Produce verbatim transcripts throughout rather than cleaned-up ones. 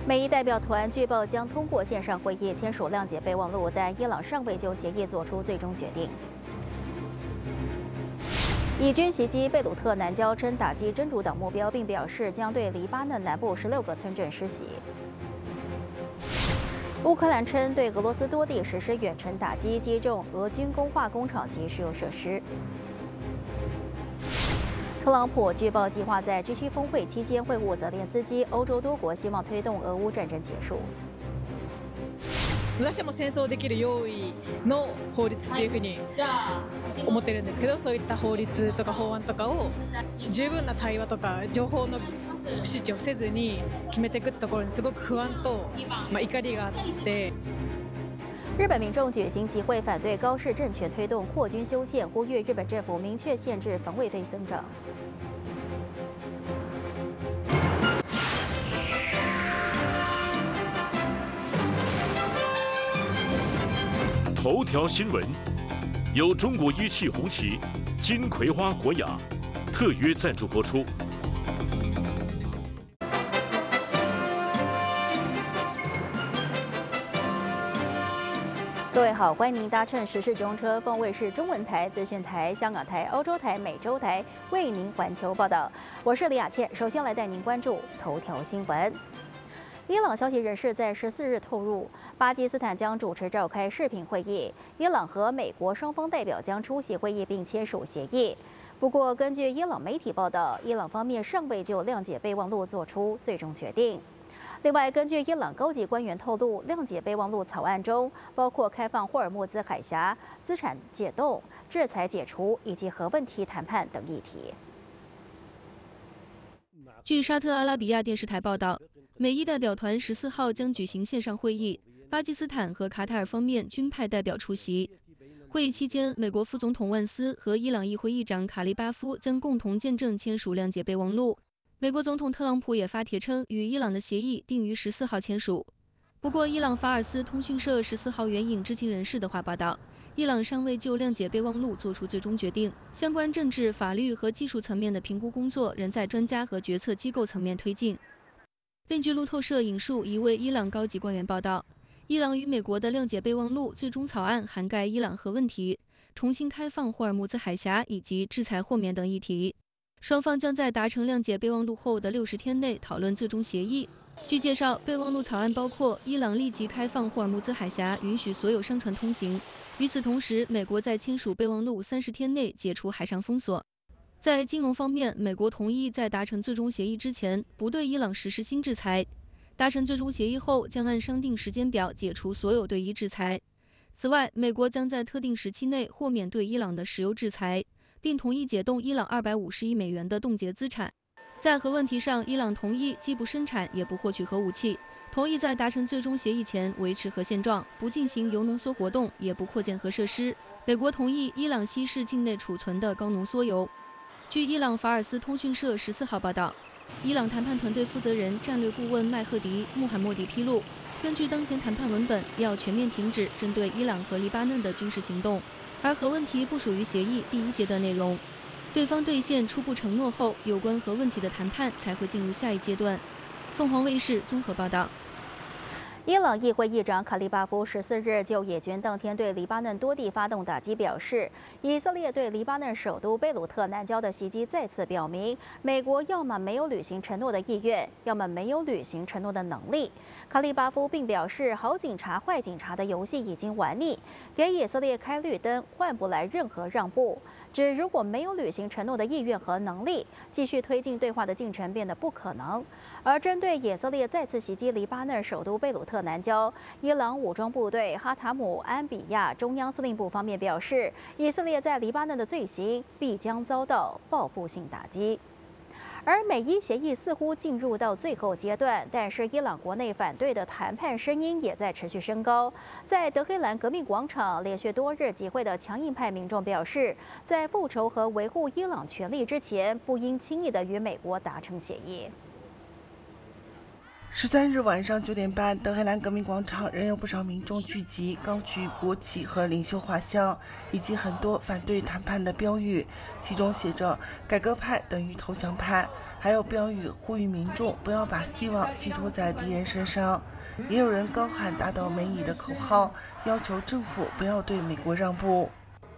美伊代表团据报将通过线上会议签署谅解备忘录，但伊朗尚未就协议做出最终决定。以军袭击贝鲁特南郊，称打击真主党目标，并表示将对黎巴嫩南部十六个村镇施袭。乌克兰称对俄罗斯多地实施远程打击，击中俄军工化工厂及石油设施。特朗普据报计划在 G 七峰会期间会晤泽连斯基，欧洲多国希望推动俄乌战争结束。 私はもう戦争できる用意の法律っていうふうに思ってるんですけど、そういった法律とか法案とかを十分な対話とか情報の周知をせずに決めていくところにすごく不安と、まあ、怒りがあって。 日本民众举行集会，反对高市政权推动扩军修宪，呼吁日本政府明确限制防卫费增长。 头条新闻由中国一汽红旗、金葵花国雅特约赞助播出。 各位好，欢迎您搭乘时事中车，凤卫视中文台、资讯台、香港台、欧洲台、美洲台为您环球报道。我是李雅倩，首先来带您关注头条新闻。伊朗消息人士在十四日透露，巴基斯坦将主持召开视频会议，伊朗和美国双方代表将出席会议并签署协议。不过，根据伊朗媒体报道，伊朗方面尚未就谅解备忘录做出最终决定。另外，根据伊朗高级官员透露，谅解备忘录草案中包括开放霍尔木兹海峡、资产解冻、制裁解除以及核问题谈判等议题。 据沙特阿拉比亚电视台报道，美伊代表团十四号将举行线上会议，巴基斯坦和卡塔尔方面均派代表出席。会议期间，美国副总统万斯和伊朗议会议长卡利巴夫将共同见证签署谅解备忘录。美国总统特朗普也发帖称，与伊朗的协议定于十四号签署。不过，伊朗法尔斯通讯社十四号援引知情人士的话报道，伊朗尚未就谅解备忘录作出最终决定，相关政治、法律和技术层面的评估工作仍在专家和决策机构层面推进。另据路透社引述一位伊朗高级官员报道，伊朗与美国的谅解备忘录最终草案涵盖伊朗核问题、重新开放霍尔木兹海峡以及制裁豁免等议题。双方将在达成谅解备忘录后的六十天内讨论最终协议。据介绍，备忘录草案包括伊朗立即开放霍尔木兹海峡，允许所有商船通行。与此同时，美国在签署备忘录三十天内解除海上封锁。在金融方面，美国同意在达成最终协议之前不对伊朗实施新制裁。达成最终协议后，将按商定时间表解除所有对伊制裁。此外，美国将在特定时期内豁免对伊朗的石油制裁，并同意解冻伊朗二百五十亿美元的冻结资产。在核问题上，伊朗同意既不生产也不获取核武器，同意在达成最终协议前维持核现状，不进行铀浓缩活动，也不扩建核设施。美国同意伊朗稀释境内储存的高浓缩铀。据伊朗法尔斯通讯社十四号报道，伊朗谈判团队负责人战略顾问麦赫迪·穆罕默迪披露，根据当前谈判文本，要全面停止针对伊朗和黎巴嫩的军事行动，而核问题不属于协议第一阶段内容。对方兑现初步承诺后，有关核问题的谈判才会进入下一阶段。凤凰卫视综合报道。 伊朗议会议长卡利巴夫十四日就以军当天对黎巴嫩多地发动打击表示，以色列对黎巴嫩首都贝鲁特南郊的袭击再次表明，美国要么没有履行承诺的意愿，要么没有履行承诺的能力。卡利巴夫并表示，好警察、坏警察的游戏已经玩腻，给以色列开绿灯换不来任何让步。指如果没有履行承诺的意愿和能力，继续推进对话的进程变得不可能。而针对以色列再次袭击黎巴嫩首都贝鲁特南郊，伊朗武装部队哈塔姆安比亚中央司令部方面表示，以色列在黎巴嫩的罪行必将遭到报复性打击。而美伊协议似乎进入到最后阶段，但是伊朗国内反对的谈判声音也在持续升高。在德黑兰革命广场连续多日集会的强硬派民众表示，在复仇和维护伊朗权利之前，不应轻易的与美国达成协议。 十三日晚上九点半，德黑兰革命广场仍有不少民众聚集，高举国旗和领袖画像，以及很多反对谈判的标语，其中写着“改革派等于投降派”。 还有标语呼吁民众不要把希望寄托在敌人身上。也有人高喊打倒美以的口号，要求政府不要对美国让步。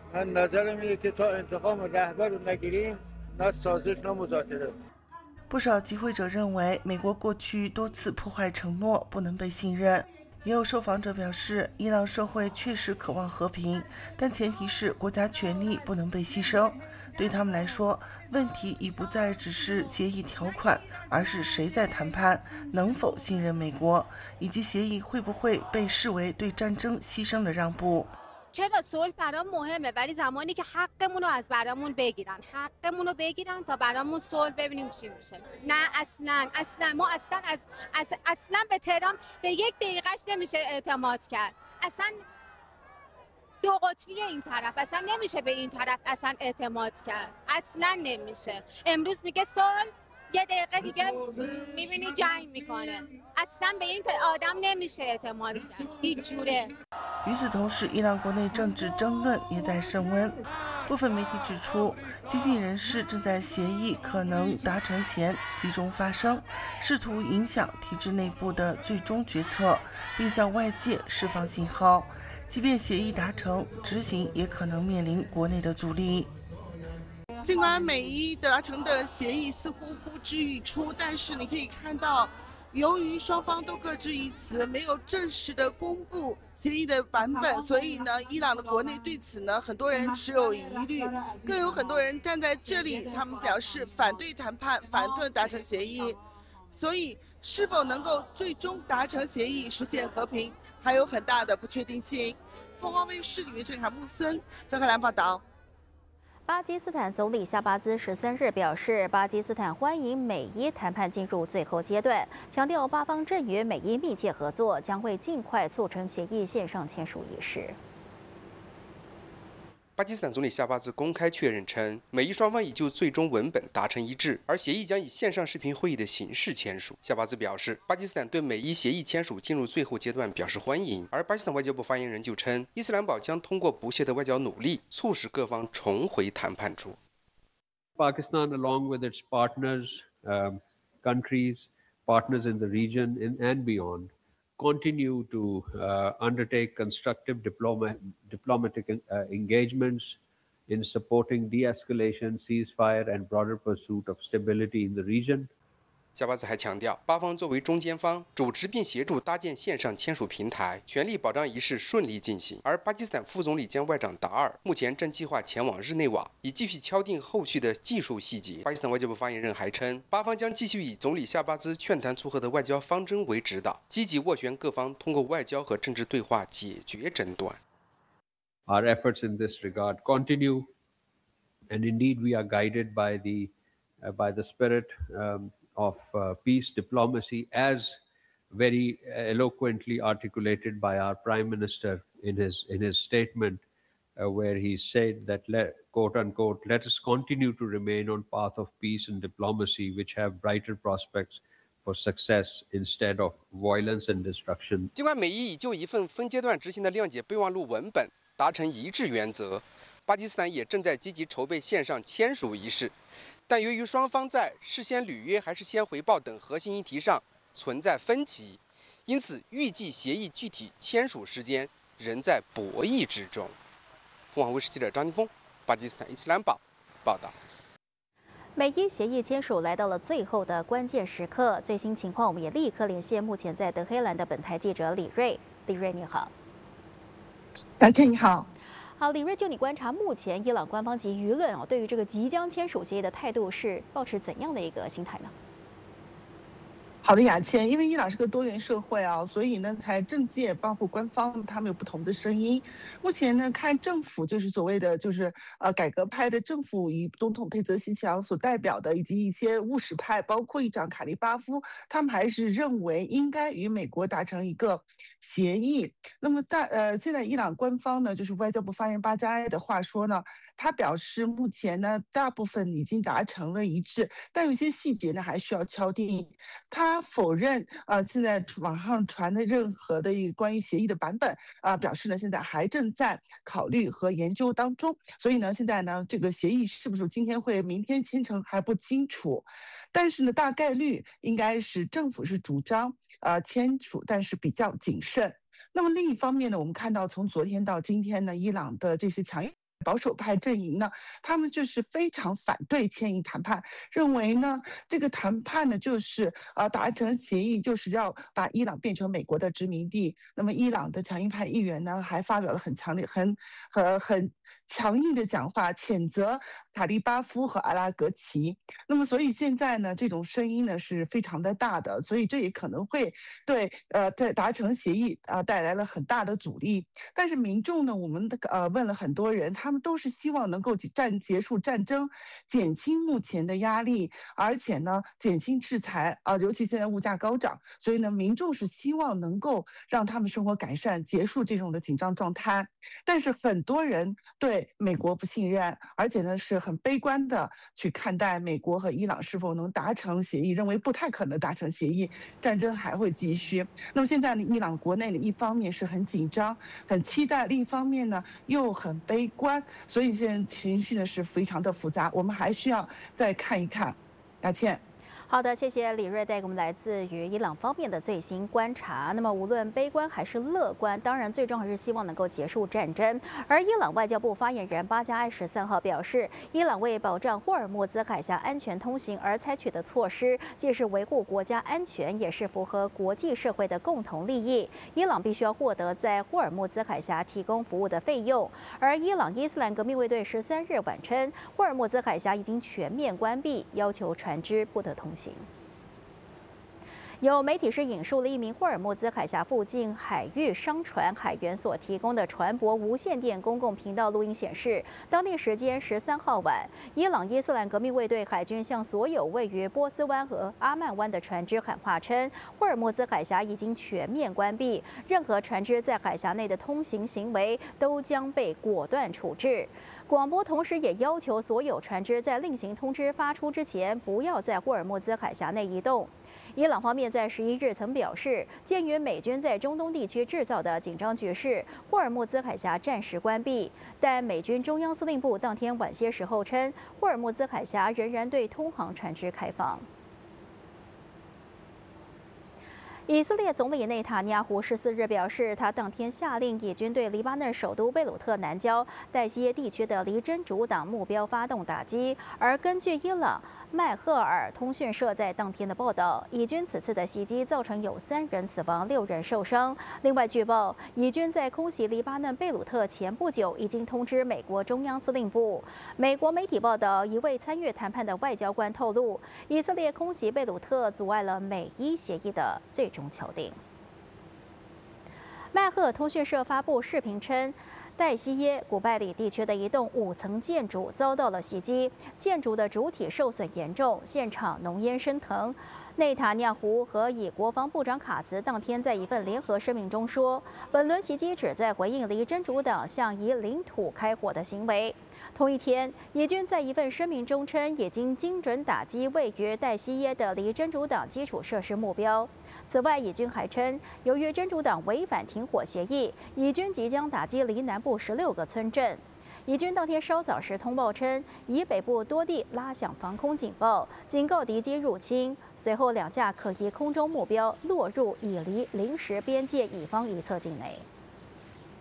不少集会者认为，美国过去多次破坏承诺，不能被信任。也有受访者表示，伊朗社会确实渴望和平，但前提是国家权力不能被牺牲。对他们来说，问题已不再只是协议条款，而是谁在谈判，能否信任美国，以及协议会不会被视为对战争牺牲的让步。 چرا صلح برام مهمه ولی زمانی که حقمون رو از برامون بگیرن حقمون رو بگیرن تا برامون صلح ببینیم چی میشه نه اصلا اصلا ما اصلا از اصلا به تهران به یک دقیقهش نمیشه اعتماد کرد اصلا دو قطبی این طرف اصلا نمیشه به این طرف اصلا اعتماد کرد اصلا نمیشه امروز میگه صلح یه دقیقه دیگه میبینی جنگ میکنه اصلا به این آدم نمیشه اعتماد کرد هیچ جوره。 与此同时，伊朗国内政治争论也在升温。部分媒体指出，激进人士正在协议可能达成前集中发声，试图影响体制内部的最终决策，并向外界释放信号。即便协议达成，执行也可能面临国内的阻力。 尽管美伊达成的协议似乎呼之欲出，但是你可以看到，由于双方都各执一词，没有正式的公布协议的版本，所以呢，伊朗的国内对此呢，很多人持有疑虑，更有很多人站在这里，他们表示反对谈判，反对达成协议。所以，是否能够最终达成协议，实现和平，还有很大的不确定性。凤凰卫视李俊凯、穆森、德黑兰报道。 巴基斯坦总理夏巴兹十三日表示，巴基斯坦欢迎美伊谈判进入最后阶段，强调巴方正与美伊密切合作，将会尽快促成协议线上签署仪式。 巴基斯坦总理夏巴兹公开确认称，美伊双方已就最终文本达成一致，而协议将以线上视频会议的形式签署。夏巴兹表示，巴基斯坦对美伊协议签署进入最后阶段表示欢迎，而巴基斯坦外交部发言人就称，伊斯兰堡将通过不懈的外交努力，促使各方重回谈判桌。 Pakistan, along with its partners, um, countries, partners in the region in, and beyond, continue to uh, undertake constructive diploma, diplomatic uh, engagements in supporting de-escalation, ceasefire, and broader pursuit of stability in the region. 夏巴兹还强调，巴方作为中间方，主持并协助搭建线上签署平台，全力保障仪式顺利进行。而巴基斯坦副总理兼外长达尔目前正计划前往日内瓦，以继续敲定后续的技术细节。巴基斯坦外交部发言人还称，巴方将继续以总理夏巴兹劝谈促和的外交方针为指导，积极斡旋各方通过外交和政治对话解决争端。 Our efforts in this regard continue, and indeed we are guided by the uh, by the spirit. Um, of uh, peace diplomacy as very eloquently articulated by our Prime Minister in his in his statement uh, where he said that, let, quote unquote, let us continue to remain on path of peace and diplomacy which have brighter prospects for success instead of violence and destruction. 尽管美伊已就一份分阶段执行的谅解备忘录文本达成一致原则，巴基斯坦也正在积极筹备线上签署仪式。但由于双方在事先履约还是先回报等核心议题上存在分歧，因此预计协议具体签署时间仍在博弈之中。凤凰卫视记者张金峰，巴基斯坦伊斯兰堡报道。 美伊协议签署来到了最后的关键时刻，最新情况我们也立刻连线目前在德黑兰的本台记者李瑞。李瑞你好。 小倩你好。 好，李瑞，就你观察，目前伊朗官方及舆论啊，对于这个即将签署协议的态度是抱持怎样的一个心态呢？ 好的，雅倩，因为伊朗是个多元社会啊，所以呢，在政界包括官方，他们有不同的声音。目前呢，看政府就是所谓的就是呃改革派的政府以总统佩泽西强所代表的，以及一些务实派，包括议长卡利巴夫，他们还是认为应该与美国达成一个协议。那么大呃，现在伊朗官方呢，就是外交部发言人巴加埃的话说呢， 他表示目前呢大部分已经达成了一致，但有些细节呢还需要敲定。他否认啊、呃、现在网上传的任何的一个关于协议的版本啊、呃，表示呢现在还正在考虑和研究当中。所以呢现在呢这个协议是不是今天会明天签成还不清楚，但是呢大概率应该是政府是主张呃签署，但是比较谨慎。那么另一方面呢，我们看到从昨天到今天呢，伊朗的这些强硬保守派阵营呢，他们就是非常反对签议谈判，认为呢这个谈判呢就是呃达成协议就是要把伊朗变成美国的殖民地。那么伊朗的强硬派议员呢还发表了很强烈、很很很强硬的讲话，谴责塔利巴夫和阿拉格齐。那么所以现在呢这种声音呢是非常的大的，所以这也可能会对呃在达成协议啊、呃、带来了很大的阻力。但是民众呢，我们的呃问了很多人，他们都是希望能够战结束战争，减轻目前的压力，而且呢减轻制裁啊、呃，尤其现在物价高涨，所以呢民众是希望能够让他们生活改善，结束这种的紧张状态。但是很多人对美国不信任，而且呢是很悲观的去看待美国和伊朗是否能达成协议，认为不太可能达成协议，战争还会继续。那么现在呢，伊朗国内呢一方面是很紧张、很期待，另一方面呢又很悲观，所以现在情绪呢是非常的复杂，我们还需要再看一看。雅倩。 好的，谢谢李瑞带给我们来自于伊朗方面的最新观察。那么无论悲观还是乐观，当然最重要是希望能够结束战争。而伊朗外交部发言人巴加埃十三号表示，伊朗为保障霍尔木兹海峡安全通行而采取的措施，既是维护国家安全，也是符合国际社会的共同利益。伊朗必须要获得在霍尔木兹海峡提供服务的费用。而伊朗伊斯兰革命卫队十三日晚称，霍尔木兹海峡已经全面关闭，要求船只不得通行。有媒体是引述了一名霍尔木兹海峡附近海域商船海员所提供的船舶无线电公共频道录音显示，当地时间十三号晚，伊朗伊斯兰革命卫队海军向所有位于波斯湾和阿曼湾的船只喊话称，霍尔木兹海峡已经全面关闭，任何船只在海峡内的通行行为都将被果断处置。广播同时也要求所有船只在另行通知发出之前，不要在霍尔木兹海峡内移动。伊朗方面在十一日曾表示，鉴于美军在中东地区制造的紧张局势，霍尔木兹海峡暂时关闭。但美军中央司令部当天晚些时候称，霍尔木兹海峡仍然对通航船只开放。以色列总理内塔尼亚胡十四日表示，他当天下令以军对黎巴嫩首都贝鲁特南郊代西耶地区的离真主党目标发动打击。而根据伊朗麦赫尔通讯社在当天的报道，以军此次的袭击造成有三人死亡、六人受伤。另外，据报，以军在空袭黎巴嫩贝鲁特前不久已经通知美国中央司令部。美国媒体报道，一位参与谈判的外交官透露，以色列空袭贝鲁特阻碍了美伊协议的最终敲定。麦赫尔通讯社发布视频称，代西耶古拜里地区的一栋五层建筑遭到了袭击，建筑的主体受损严重，现场浓烟升腾。内塔尼亚胡和以国防部长卡茨当天在一份联合声明中说，本轮袭击旨在回应离真主党向以领土开火的行为。同一天，以军在一份声明中称，已经精准打击位于代西耶的离真主党基础设施目标。此外，以军还称，由于真主党违反停火协议，以军即将打击离南部十六个村镇。以军当天稍早时通报称，以北部多地拉响防空警报，警告敌机入侵。随后，两架可疑空中目标落入以离临时边界以方一侧境内。